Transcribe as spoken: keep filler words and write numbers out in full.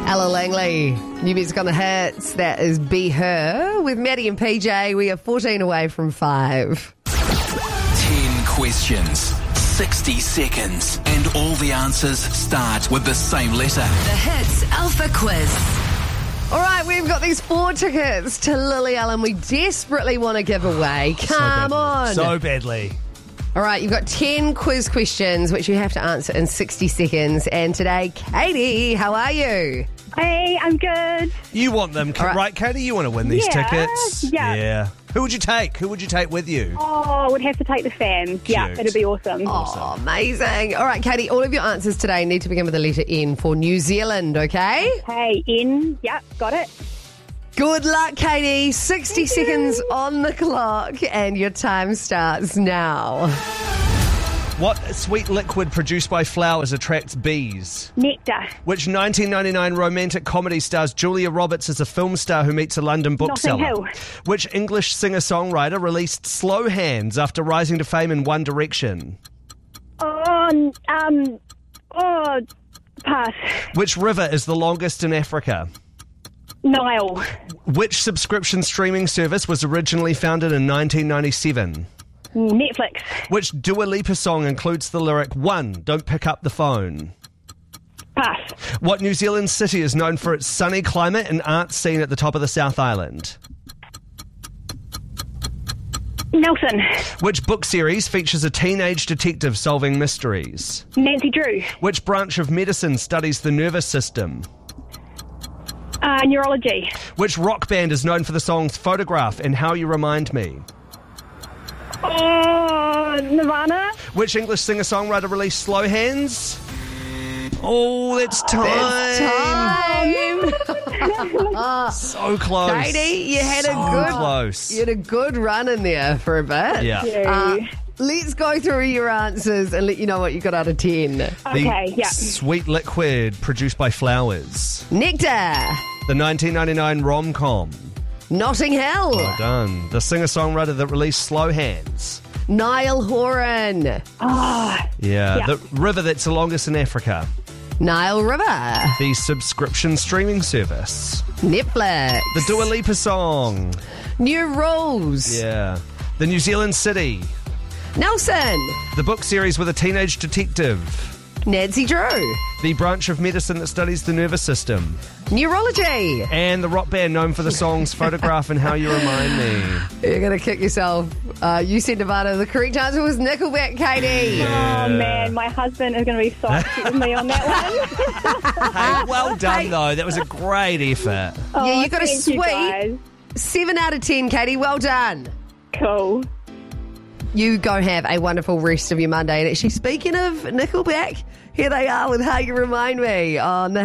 Ella Langley, new music on the hits. That is Be Her with Maddie and P J. We are fourteen away from five. ten questions, sixty seconds, and all the answers start with the same letter. The Hits Alpha Quiz. All right, we've got these four tickets to Lily Allen we desperately want to give away. Come on. So badly. All right, you've got ten quiz questions which you have to answer in sixty seconds. And today, Katie, how are you? Hey, I'm good. You want them, All right. right, Katie? You want to win these Yeah, tickets? yeah. Yeah. Who would you take? Who would you take with you? Oh, would have to take the fans. Yeah, Cute. it'd be awesome. Oh, amazing. All right, Katie, all of your answers today need to begin with the letter N for New Zealand, okay? Hey, in. Yeah, got it. Good luck, Katie. sixty seconds on the clock, and your time starts now. What sweet liquid produced by flowers attracts bees? Nectar. Which nineteen ninety-nine romantic comedy stars Julia Roberts as a film star who meets a London bookseller? Notting Hill. Which English singer-songwriter released Slow Hands after rising to fame in One Direction? Oh, um, oh, pass. Which river is the longest in Africa? Nile. Which subscription streaming service was originally founded in nineteen ninety-seven? Netflix. Which Dua Lipa song includes the lyric, one, don't pick up the phone? Pass. What New Zealand city is known for its sunny climate and art scene at the top of the South Island? Nelson. Which book series features a teenage detective solving mysteries? Nancy Drew. Which branch of medicine studies the nervous system? Uh, neurology. Which rock band is known for the songs Photograph and How You Remind Me? Oh, Nirvana. Which English singer-songwriter released Slow Hands? Oh, that's time. Time. So close. Katie, you had so a good close. You had a good run in there for a bit. Yeah. Uh, let's go through your answers and let you know what you got out of ten. Okay, the yeah. sweet liquid produced by flowers. Nectar. The nineteen ninety-nine rom-com. Notting Hill. Well done. The singer-songwriter that released Slow Hands. Niall Horan. Oh, Yeah. Yeah. The river that's the longest in Africa. Nile River. The subscription streaming service. Netflix. The Dua Lipa song. New Rules. Yeah. The New Zealand city. Nelson. The book series with a teenage detective. Nancy Drew. The branch of medicine that studies the nervous system. Neurology. And the rock band known for the songs Photograph and How You Remind Me. You're going to kick yourself. Uh, you said Nevada. The correct answer was Nickelback, Katie. oh man, my husband is going to be so upset with me on that one. Hey, well done, though. That was a great effort. Oh, Yeah, you got a thank you, sweet guys. seven out of ten, Katie. Well done. Cool. You go have a wonderful rest of your Monday. And actually, speaking of Nickelback, here they are with How You Remind Me on the